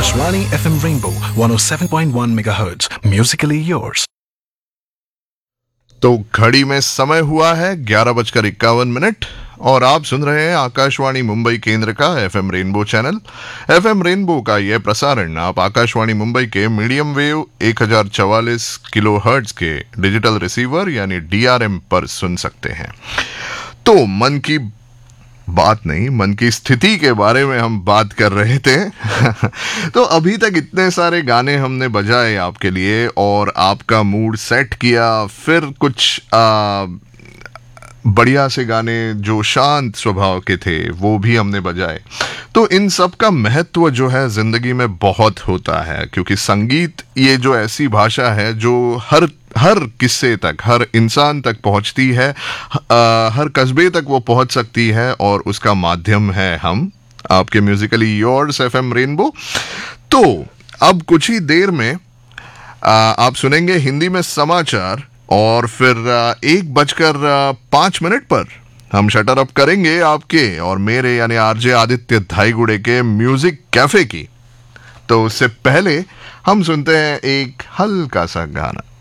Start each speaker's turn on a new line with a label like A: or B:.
A: Akashvani FM Rainbow 107.1 MHz. Musically yours.
B: तो घड़ी में समय हुआ है 11:51 और आप सुन रहे हैं आकाशवाणी मुंबई केंद्र का FM rainbow channel. FM rainbow का यह प्रसारण आप आकाशवाणी मुंबई के मीडियम वेव 1044 किलोहर्ट्ज के डिजिटल रिसीवर यानी डीआरएम पर सुन सकते हैं। तो मन की बात नहीं, मन की स्थिति के बारे में हम बात कर रहे थे। तो अभी तक इतने सारे गाने हमने बजाए आपके लिए और आपका मूड सेट किया, फिर कुछ बढ़िया से गाने जो शांत स्वभाव के थे वो भी हमने बजाए। तो इन सब का महत्व जो है जिंदगी में बहुत होता है, क्योंकि संगीत ये जो ऐसी भाषा है जो हर किस्से तक, हर इंसान तक पहुंचती है, हर कस्बे तक वो पहुंच सकती है और उसका माध्यम है हम, आपके म्यूजिकली योर्स एफएम रेनबो। तो अब कुछ ही देर में आप सुनेंगे हिंदी में समाचार और फिर 1:05 पर हम शटर अप करेंगे आपके और मेरे यानी आरजे आदित्य धाईगुड़े के म्यूजिक कैफे की। तो उससे पहले हम सुनते हैं एक हल्का सा गाना।